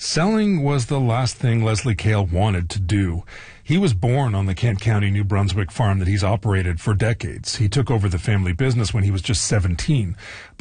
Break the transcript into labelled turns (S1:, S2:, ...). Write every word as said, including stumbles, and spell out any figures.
S1: Selling was the last thing Leslie Cale wanted to do. He was born on the Kent County, New Brunswick farm that he's operated for decades. He took over the family business when he was just seventeen.